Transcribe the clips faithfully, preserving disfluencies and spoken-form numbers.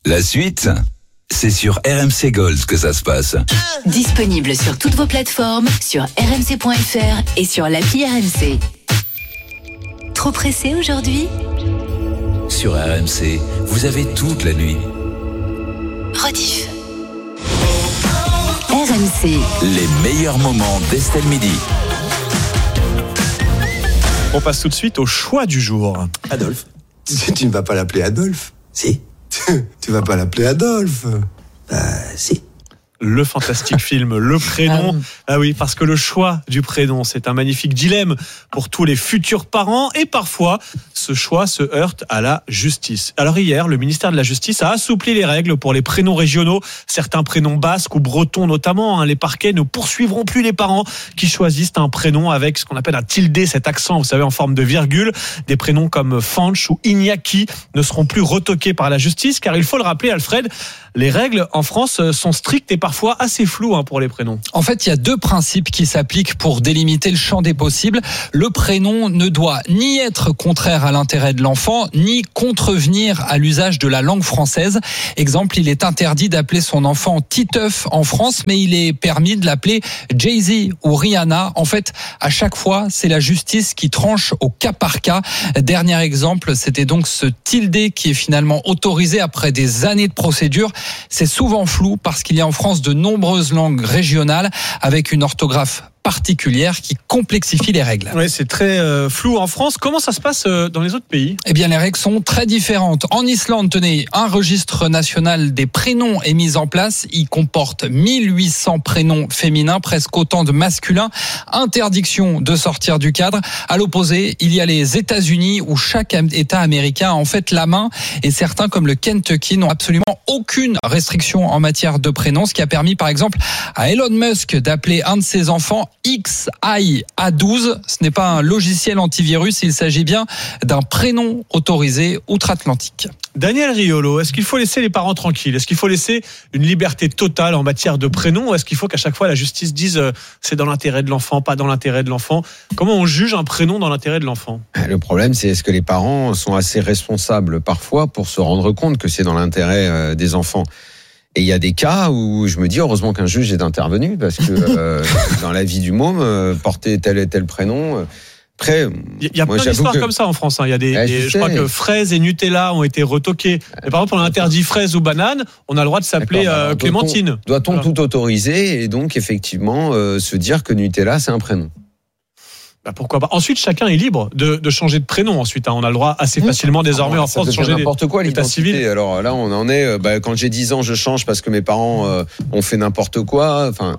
La suite, c'est sur R M C Gold que ça se passe. Disponible sur toutes vos plateformes, sur r m c point f r et sur l'appli R M C. Trop pressé aujourd'hui ? Sur R M C, vous avez toute la nuit. Rediff. R M C. Les meilleurs moments d'Estelle Midi. On passe tout de suite au choix du jour. Adolphe. Tu ne vas pas l'appeler Adolphe ? Si. Tu vas pas l'appeler Adolphe ? Bah, si. Le fantastique film, le prénom. Ah oui, parce que le choix du prénom, c'est un magnifique dilemme pour tous les futurs parents. Et parfois, ce choix se heurte à la justice. Alors hier, le ministère de la Justice a assoupli les règles pour les prénoms régionaux. Certains prénoms basques ou bretons notamment. Hein, les parquets ne poursuivront plus les parents qui choisissent un prénom avec ce qu'on appelle un tilde, cet accent, vous savez, en forme de virgule. Des prénoms comme Fanch ou Iñaki ne seront plus retoqués par la justice, car il faut le rappeler, Alfred, les règles en France sont strictes et parfois assez floues hein, pour les prénoms. En fait, il y a deux principes qui s'appliquent pour délimiter le champ des possibles. Le prénom ne doit ni être contraire à l'intérêt de l'enfant, ni contrevenir à l'usage de la langue française. Exemple, il est interdit d'appeler son enfant Titeuf en France, mais il est permis de l'appeler Jay-Z ou Rihanna. En fait, à chaque fois, c'est la justice qui tranche au cas par cas. Dernier exemple, c'était donc ce tilde qui est finalement autorisé après des années de procédure. C'est souvent flou parce qu'il y a en France de nombreuses langues régionales avec une orthographe particulière qui complexifie les règles. Oui, c'est très euh, flou en France. Comment ça se passe euh, dans les autres pays ? Eh bien, les règles sont très différentes. En Islande, tenez, un registre national des prénoms est mis en place. Il comporte mille huit cents prénoms féminins, presque autant de masculins. Interdiction de sortir du cadre. À l'opposé, il y a les États-Unis où chaque État américain a en fait la main et certains, comme le Kentucky, n'ont absolument aucune restriction en matière de prénoms, ce qui a permis, par exemple, à Elon Musk d'appeler un de ses enfants X I A douze, ce n'est pas un logiciel antivirus, il s'agit bien d'un prénom autorisé outre-Atlantique. Daniel Riolo, est-ce qu'il faut laisser les parents tranquilles ? Est-ce qu'il faut laisser une liberté totale en matière de prénom ? Ou est-ce qu'il faut qu'à chaque fois la justice dise euh, c'est dans l'intérêt de l'enfant, pas dans l'intérêt de l'enfant ? Comment on juge un prénom dans l'intérêt de l'enfant ? Le problème, c'est est-ce que les parents sont assez responsables parfois pour se rendre compte que c'est dans l'intérêt euh, des enfants ? Et il y a des cas où je me dis heureusement qu'un juge est intervenu parce que euh, dans la vie du môme, euh, porter tel et tel prénom. Euh, après, il y a moi, plein d'histoires que... comme ça en France. Hein. Il y a des, ouais, des je, je crois que fraises et Nutella ont été retoqués. Mais par exemple, on a interdit fraises ou bananes, on a le droit de s'appeler euh, alors, Clémentine. Doit-on, doit-on voilà. tout autoriser et donc effectivement euh, se dire que Nutella c'est un prénom ? Bah pourquoi pas. Ensuite, chacun est libre de, de changer de prénom. Ensuite, hein. On a le droit assez facilement désormais ah, en France de changer n'importe quoi l'état civil. Alors là, on en est. Bah, quand j'ai dix ans, je change parce que mes parents euh, ont fait n'importe quoi. Enfin,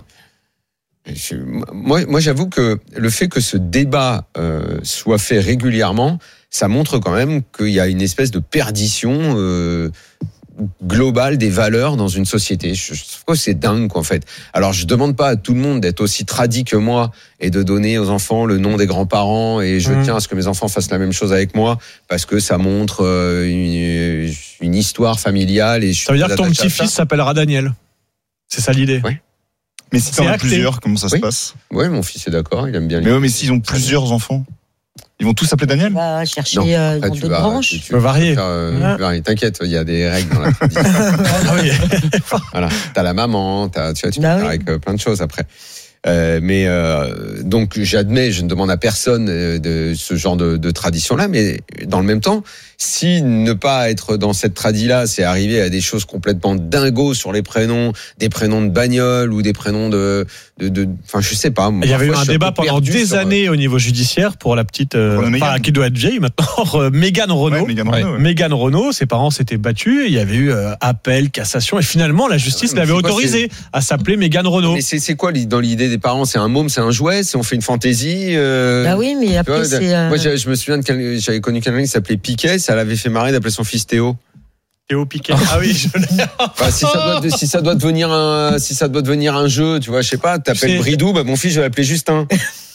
je, moi, moi, j'avoue que le fait que ce débat euh, soit fait régulièrement, ça montre quand même qu'il y a une espèce de perdition euh, globale des valeurs dans une société. Je, je trouve que c'est dingue, quoi, en fait. Alors, je demande pas à tout le monde d'être aussi tradi que moi et de donner aux enfants le nom des grands-parents et je mmh. tiens à ce que mes enfants fassent la même chose avec moi parce que ça montre euh, une, une histoire familiale et je suis ça veut dire que ton petit-fils s'appellera Daniel. C'est ça l'idée. Oui. Mais si t'en as plusieurs, comment ça oui. se passe ? Oui, mon fils est d'accord, il aime bien. Mais oui, mais s'ils ont plusieurs enfants, ils vont tous s'appeler Daniel ? On va chercher non, euh, dans d'autres branches. Tu peux varier. Faire, euh, ouais. T'inquiète, il y a des règles dans la tradition. Ah oui. Voilà, t'as la maman, t'as, tu vois, tu peux bah faire oui. avec euh, plein de choses après. Euh, mais euh, donc j'admets, je ne demande à personne de ce genre de, de tradition-là, mais dans le même temps, si ne pas être dans cette tradie-là, c'est arriver à des choses complètement dingos sur les prénoms, des prénoms de bagnole ou des prénoms de, de, de, enfin je sais pas. Il y avait eu un débat pendant des sur... années au niveau judiciaire pour la petite, euh, enfin, qui doit être vieille maintenant, Mégane Renaud. Ouais, Mégane Renaud, ouais. Mégane Renaud, ses parents s'étaient battus, il y avait eu euh, appel, cassation, et finalement la justice ouais, l'avait autorisé à s'appeler Mégane Renaud. Mais c'est, c'est quoi dans l'idée des parents ? C'est un môme, c'est un jouet, c'est on fait une fantaisie. Euh... Bah oui, mais après vois, c'est. Euh... Moi, je me souviens de j'avais connu quelqu'un qui s'appelait Piquet, ça l'avait fait marrer d'appeler son fils Théo. Théo Piquet. Ah oui, je l'ai. Enfin, si ça doit, si ça doit devenir un, si ça doit devenir un jeu, tu vois, je sais pas, t'appelles c'est... Bridou, bah mon fils je vais l'appeler Justin.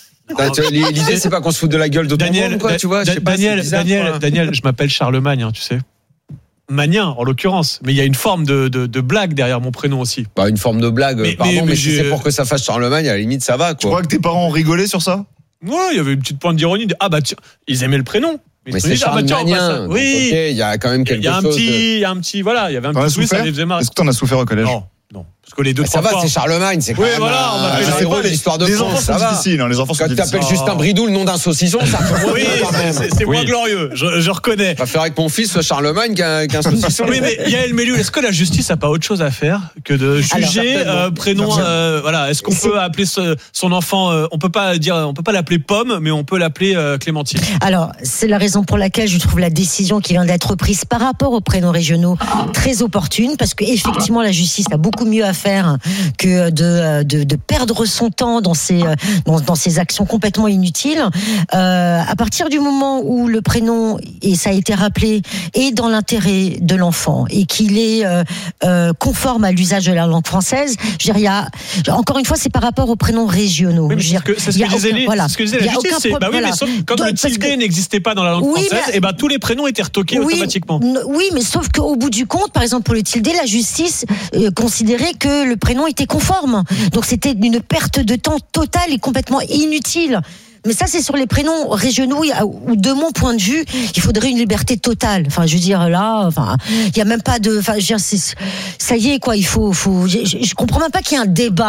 L'idée c'est pas qu'on se foute de la gueule de ton Daniel, monde, quoi, tu vois. Da- pas, Daniel, bizarre, Daniel, quoi. Daniel, je m'appelle Charlemagne, hein, tu sais. Magnin en l'occurrence, mais il y a une forme de, de, de blague derrière mon prénom aussi. Bah une forme de blague, mais, pardon, mais, mais, mais je... si c'est pour que ça fasse Charlemagne, à la limite ça va, quoi. Tu crois que tes parents ont rigolé sur ça ? Ouais, il y avait une petite pointe d'ironie. De, ah bah tiens, ils aimaient le prénom. Mais c'est Charles Magnin. Oui, il okay, y a quand même quelque chose. Il y a un petit, il y a un petit, voilà, il y avait un petit twist, ça les faisait marrer. Est-ce que t'en as souffert au collège? Non. Non, parce que les deux, bah, trois ça fois. va, c'est Charlemagne, c'est quand oui, même. Voilà, on a fait c'est drôle l'histoire de les France, enfants ça sont va. difficiles, hein, les enfants sont Quand difficiles. t'appelles Justin Bridou le nom d'un saucisson, ça fait oui, c'est, c'est oui. moins glorieux, je, je reconnais. Je préférerais que mon fils soit Charlemagne qu'un, qu'un saucisson. Oui, mais Yael Mellul, est-ce que la justice n'a pas autre chose à faire que de juger alors, euh, prénom euh, voilà, est-ce qu'on c'est... peut appeler ce, son enfant euh, on peut pas dire on peut pas l'appeler Pomme, mais on peut l'appeler euh, Clémentine. Alors, c'est la raison pour laquelle je trouve la décision qui vient d'être prise par rapport aux prénoms régionaux très opportune, parce que effectivement la justice a beaucoup mieux à faire que de, de, de perdre son temps dans ces, dans, dans ces actions complètement inutiles. Euh, à partir du moment où le prénom, et ça a été rappelé, est dans l'intérêt de l'enfant et qu'il est euh, euh, conforme à l'usage de la langue française, je dirais, il y a, encore une fois, c'est par rapport aux prénoms régionaux. Oui, mais c'est, que, c'est ce que disait les, voilà. ce que disait la justice. C'est, bah oui, voilà. mais sauf, comme Donc, le tilde que... n'existait pas dans la langue oui, française, mais, et ben tous les prénoms étaient retoqués oui, automatiquement. N- oui, mais sauf qu'au bout du compte, par exemple pour le tilde, la justice euh, considérait que le prénom était conforme. Donc c'était une perte de temps totale et complètement inutile. Mais ça, c'est sur les prénoms régionaux où, de mon point de vue, il faudrait une liberté totale. Enfin, je veux dire, là, enfin, il y a même pas de, enfin, je veux dire, c'est, ça y est, quoi, il faut, faut, je, je comprends même pas qu'il y ait un débat.